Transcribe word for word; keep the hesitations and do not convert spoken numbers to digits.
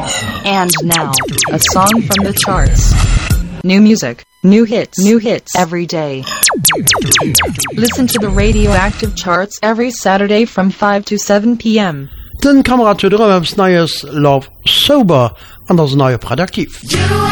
And now, a song from the charts. New music, new hits, new hits every day. Listen to the Radioactive Charts every Saturday from five to seven p.m. Den Kamerad zu drëmms neies Love Sober an ass neue Produktiv.